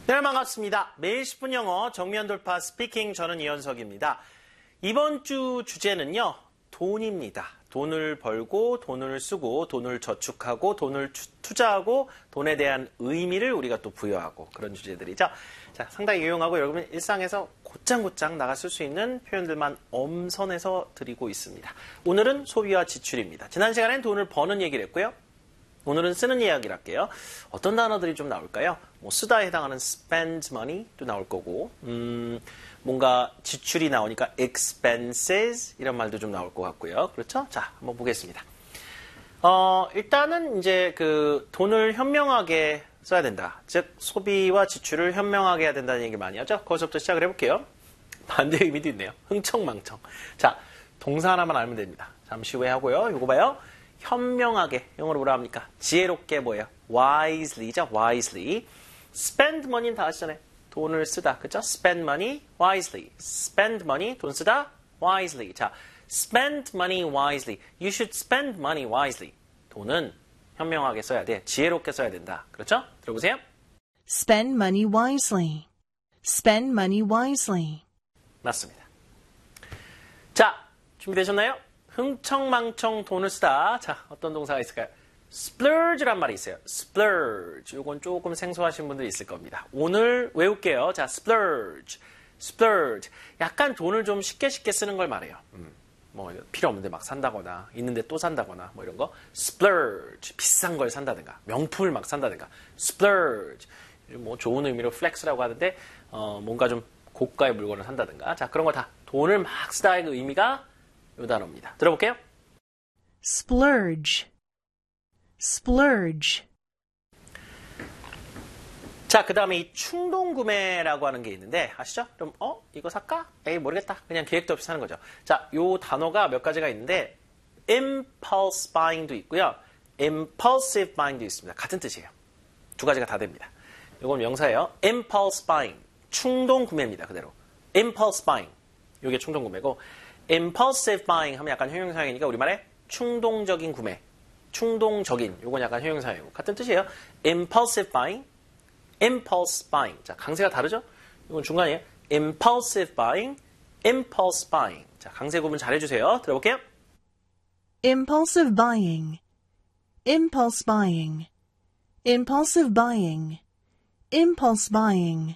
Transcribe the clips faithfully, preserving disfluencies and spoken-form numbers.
네, 반갑습니다. 매일 십 분 영어 정면 돌파 스피킹, 저는 이현석입니다. 이번 주 주제는요, 돈입니다. 돈을 벌고, 돈을 쓰고, 돈을 저축하고, 돈을 투자하고, 돈에 대한 의미를 우리가 또 부여하고, 그런 주제들이죠. 자, 상당히 유용하고 여러분 일상에서 곧장곧장 나가 쓸 수 있는 표현들만 엄선해서 드리고 있습니다. 오늘은 소비와 지출입니다. 지난 시간엔 돈을 버는 얘기를 했고요. 오늘은 쓰는 이야기를 할게요. 어떤 단어들이 좀 나올까요? 뭐 쓰다에 해당하는 spend money도 나올 거고, 음, 뭔가 지출이 나오니까 expenses 이런 말도 좀 나올 것 같고요. 그렇죠? 자, 한번 보겠습니다. 어, 일단은 이제 그 돈을 현명하게 써야 된다. 즉 소비와 지출을 현명하게 해야 된다는 얘기를 많이 하죠. 거기서부터 시작을 해볼게요. 반대 의미도 있네요. 흥청망청. 자, 동사 하나만 알면 됩니다. 잠시 후에 하고요. 이거 봐요. 현명하게, 영어로 뭐라 합니까? 지혜롭게 뭐예요? wisely죠? wisely. spend money는 다 아시잖아요. 돈을 쓰다. 그죠? spend money wisely. spend money, 돈 쓰다 wisely. 자, spend money wisely. You should spend money wisely. 돈은 현명하게 써야 돼. 지혜롭게 써야 된다. 그렇죠? 들어보세요. Spend money wisely. Spend money wisely. 맞습니다. 자, 준비되셨나요? 흥청망청 돈을 쓰다. 자, 어떤 동사가 있을까요? splurge란 말이 있어요. splurge. 이건 조금 생소하신 분들이 있을 겁니다. 오늘 외울게요. 자, splurge. splurge. 약간 돈을 좀 쉽게 쉽게 쓰는 걸 말해요. 음, 뭐 필요 없는데 막 산다거나 있는데 또 산다거나 뭐 이런 거. splurge. 비싼 걸 산다든가 명품을 막 산다든가. splurge. 뭐 좋은 의미로 flex라고 하는데 어, 뭔가 좀 고가의 물건을 산다든가. 자, 그런 거 다 돈을 막 쓰다의 그 의미가 이 단어입니다. 들어볼게요. splurge. splurge. 자, 그 다음에 이 충동구매라고 하는 게 있는데 아시죠? 그럼 어? 이거 살까? 에이 모르겠다. 그냥 계획도 없이 사는 거죠. 자, 요 단어가 몇 가지가 있는데 impulse buying도 있고요. impulsive buying도 있습니다. 같은 뜻이에요. 두 가지가 다 됩니다. 이건 명사예요. impulse buying. 충동구매입니다. 그대로. impulse buying. 이게 충동구매고 impulsive buying 하면 약간 형용사형이니까 우리말에 충동적인 구매, 충동적인, 요건 약간 형용사형이고 같은 뜻이에요. impulsive buying, impulse buying. 자, 강세가 다르죠? 이건 중간이에요. impulsive buying, impulse buying. 자, 강세 구분 잘 해주세요. 들어볼게요. impulsive buying. impulse buying. impulsive buying. impulse buying.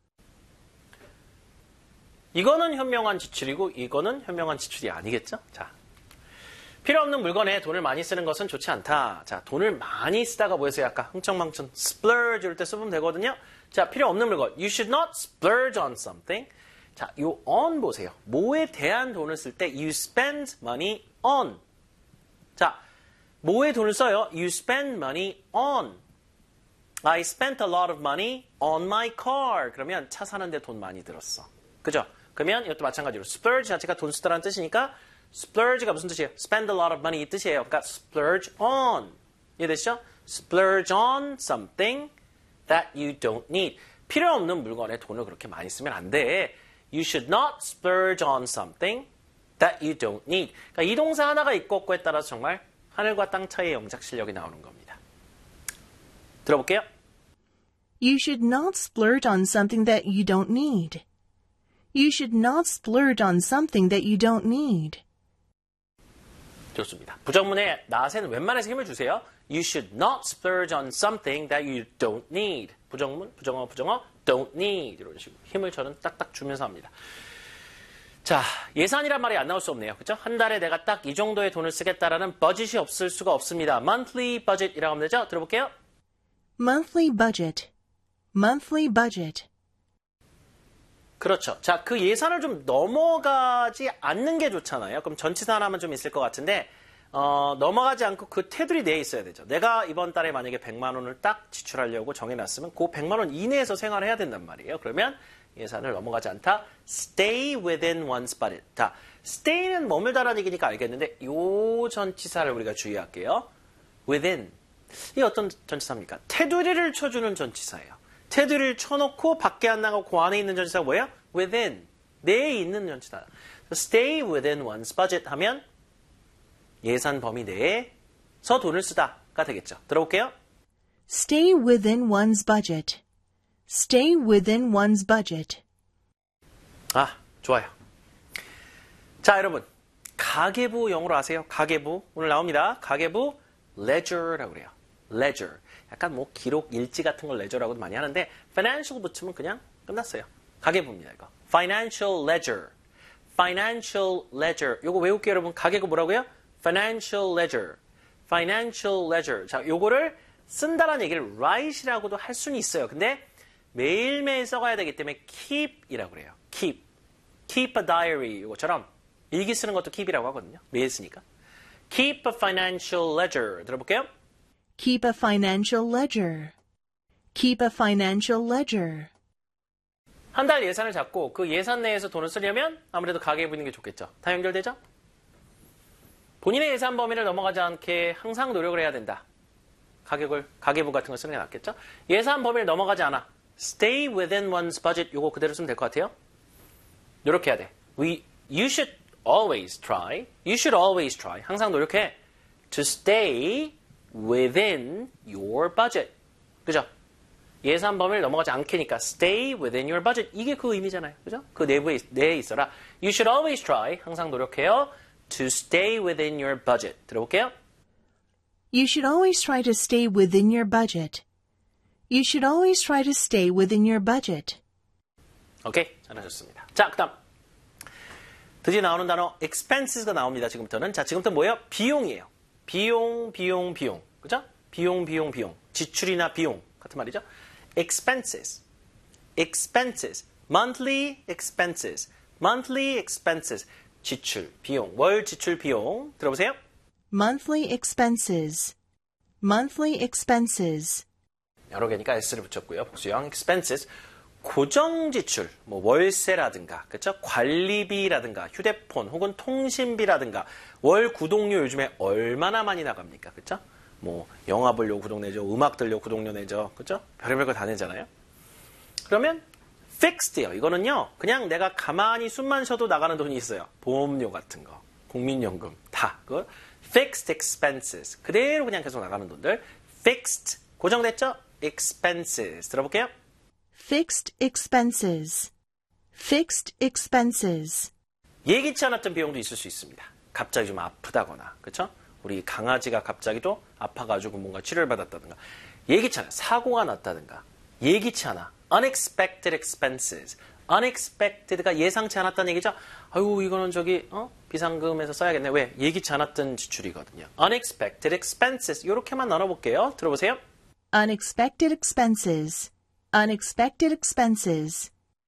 이거는 현명한 지출이고 이거는 현명한 지출이 아니겠죠? 자, 필요 없는 물건에 돈을 많이 쓰는 것은 좋지 않다. 자, 돈을 많이 쓰다가 뭐였어요? 아까 흥청망청 splurge 이럴 때 쓰면 되거든요. 자, 필요 없는 물건. You should not splurge on something. 자, 요 on 보세요. 뭐에 대한 돈을 쓸 때 you spend money on. 자, 뭐에 돈을 써요? You spend money on. I spent a lot of money on my car. 그러면 차 사는데 돈 많이 들었어. 그죠? 그러면 이것도 마찬가지로 splurge 자체가 돈 쓰다라는 뜻이니까 splurge가 무슨 뜻이에요? spend a lot of money 이 뜻이에요. 그러니까 splurge on. 이해되시죠? splurge on something that you don't need. 필요 없는 물건에 돈을 그렇게 많이 쓰면 안 돼. You should not splurge on something that you don't need. 그러니까 이 동사 하나가 있고 없고에 따라서 정말 하늘과 땅 차이의 영작 실력이 나오는 겁니다. 들어볼게요. You should not splurge on something that you don't need. You should not splurge on something that you don't need. 좋습니다. 부정문에 not에는 웬만해서 힘을 주세요. You should not splurge on something that you don't need. 부정문, 부정어, 부정어, don't need. 이런 식으로 힘을 저는 딱딱 주면서 합니다. 자, 예산이란 말이 안 나올 수 없네요. 그렇죠? 한 달에 내가 딱 이 정도의 돈을 쓰겠다라는 버짓이 없을 수가 없습니다. monthly budget이라고 하면 되죠? 들어볼게요. Monthly budget. Monthly budget. 그렇죠. 자, 그 예산을 좀 넘어가지 않는 게 좋잖아요. 그럼 전치사 하나만 좀 있을 것 같은데 어, 넘어가지 않고 그 테두리 내에 있어야 되죠. 내가 이번 달에 만약에 백만 원을 딱 지출하려고 정해놨으면 그 백만 원 이내에서 생활을 해야 된단 말이에요. 그러면 예산을 넘어가지 않다. Stay within one's budget. 자, stay는 머물다라는 얘기니까 알겠는데 요 전치사를 우리가 주의할게요. within. 이 어떤 전치사입니까? 테두리를 쳐주는 전치사예요. 테두리를 쳐놓고 밖에 안 나가고 그 안에 있는 전치사가 뭐예요? within. 내에 있는 전치사. stay within one's budget 하면 예산 범위 내에서 돈을 쓰다가 되겠죠. 들어볼게요. Stay within one's budget. Stay within one's budget. 아, 좋아요. 자, 여러분. 가계부 영어로 아세요? 가계부. 오늘 나옵니다. 가계부 ledger라고 그래요. ledger. 약간 뭐 기록, 일지 같은 걸 ledger라고도 많이 하는데 financial 붙이면 그냥 끝났어요. 가계부입니다, 이거. financial ledger. financial ledger. 요거 외울게요, 여러분. 가계부 뭐라고요? financial ledger. financial ledger. 자, 요거를 쓴다라는 얘기를 write이라고도 할 수는 있어요. 근데 매일매일 써가야 되기 때문에 keep이라고 그래요. keep. keep a diary. 이거처럼 일기 쓰는 것도 keep이라고 하거든요. 매일 쓰니까. keep a financial ledger. 들어볼게요. Keep a financial ledger. Keep a financial ledger. 한 달 예산을 잡고 그 예산 내에서 돈을 쓰려면 아무래도 가계부 있는 게 좋겠죠. 다 연결되죠? 본인의 예산 범위를 넘어가지 않게 항상 노력을 해야 된다. 가격을, 가계부 같은 걸 쓰는 게 낫겠죠? 예산 범위를 넘어가지 않아. Stay within one's budget. 요거 그대로 쓰면 될 것 같아요. 노력해야 해야 돼. We, you should always try. You should always try. 항상 노력해. To stay within your budget. 그죠? 예산 범위를 넘어가지 않게니까 stay within your budget. 이게 그 의미잖아요. 그죠? 그 내부에, 내에 있어라. You should always try. 항상 노력해요. To stay within your budget. 들어볼게요. You should always try to stay within your budget. You should always try to stay within your budget. 오케이. 잘하셨습니다. 자, 그 다음. 드디어 나오는 단어 expenses가 나옵니다. 지금부터는. 자, 지금부터 뭐예요? 비용이에요. 비용, 비용, 비용. 그죠? 비용, 비용, 비용. 지출이나 비용. 같은 말이죠. expenses. expenses. monthly expenses. monthly expenses. 지출, 비용. 월 지출 비용. 들어보세요. Monthly expenses. Monthly expenses. 여러 개니까 S를 붙였고요. 복수형 expenses. 고정 지출, 뭐 월세라든가, 그렇죠? 관리비라든가, 휴대폰 혹은 통신비라든가, 월 구독료 요즘에 얼마나 많이 나갑니까, 그렇죠? 뭐 영화 보려고 구독 내죠, 음악 들려고 구독료 내죠, 그렇죠? 별의별 거 다 내잖아요. 그러면 fixed예요. 이거는요, 그냥 내가 가만히 숨만 쉬어도 나가는 돈이 있어요. 보험료 같은 거, 국민연금 다 그 fixed expenses 그대로 그냥 계속 나가는 돈들. fixed 고정됐죠? expenses 들어볼게요. Fixed expenses. Fixed expenses. 예기치 않았던 비용도 있을 수 있습니다. 갑자기 좀 아프다거나, 그렇죠? 우리 강아지가 갑자기 또 아파가지고 뭔가 치료를 받았다든가, 예기치 않아 사고가 났다든가, 예기치 않아 unexpected expenses. unexpected가 예상치 않았다는 얘기죠. 아유, 이거는 저기 어? 비상금에서 써야겠네. 왜? 예기치 않았던 지출이거든요. unexpected expenses. 이렇게만 나눠볼게요. 들어보세요. Unexpected expenses. Unexpected expenses.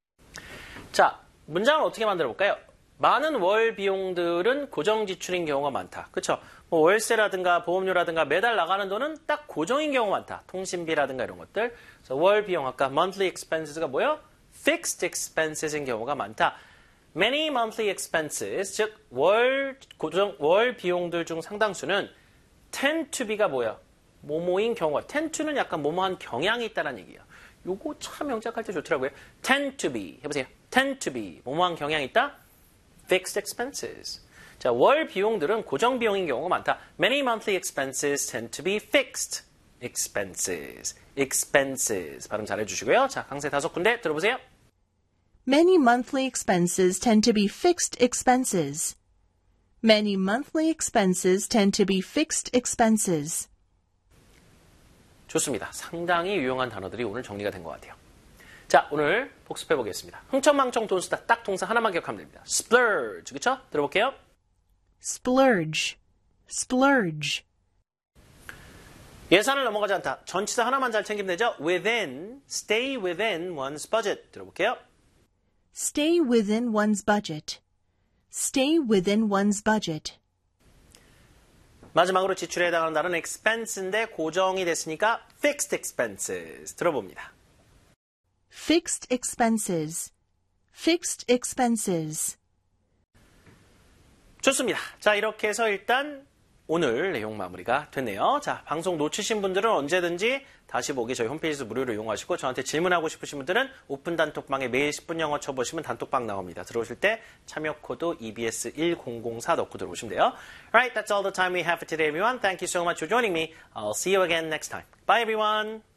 자, 문장을 어떻게 만들어 볼까요? 많은 월 비용들은 고정 지출인 경우가 많다. 그렇죠? 뭐 월세라든가 보험료라든가 매달 나가는 돈은 딱 고정인 경우가 많다. 통신비라든가 이런 것들. 그래서 월 비용 아까 monthly expenses가 뭐예요? fixed expenses인 경우가 많다. Many monthly expenses, 즉 월 고정 월 비용들 중 상당수는 tend to be가 뭐야? 뭐뭐인 경우가. tend to는 약간 뭐뭐한 경향이 있다는 얘기예요. 요거 참 영작할 때 좋더라고요. tend to be 해보세요. tend to be 뭐뭐한 경향이 있다. fixed expenses. 자, 월 비용들은 고정 비용인 경우가 많다. Many monthly expenses tend to be fixed expenses. expenses 발음 잘해주시고요. 자, 강세 다섯 군데 들어보세요. Many monthly expenses tend to be fixed expenses. Many monthly expenses tend to be fixed expenses. 좋습니다. 상당히 유용한 단어들이 오늘 정리가 된 것 같아요. 자, 오늘 복습해 보겠습니다. 흥청망청 돈 쓰다 딱 동사 하나만 기억하면 됩니다. splurge, 그쵸? 들어볼게요. Splurge. Splurge. 예산을 넘어가지 않다. 전치사 하나만 잘 챙기면 되죠? within, stay within one's budget. 들어볼게요. Stay within one's budget. Stay within one's budget. 마지막으로 지출에 해당하는 단어는 expense인데 고정이 됐으니까 fixed expenses. 들어봅니다. Fixed expenses. Fixed expenses. 좋습니다. 자, 이렇게 해서 일단 오늘 내용 마무리가 됐네요. 자, 방송 놓치신 분들은 언제든지 다시 보기 저희 홈페이지에서 무료로 이용하시고 저한테 질문하고 싶으신 분들은 오픈 단톡방에 매일 십 분 영어 쳐보시면 단톡방 나옵니다. 들어오실 때 참여 코드 이비에스 천사 넣고 들어오시면 돼요. Alright, that's all the time we have for today, everyone. Thank you so much for joining me. I'll see you again next time. Bye, everyone.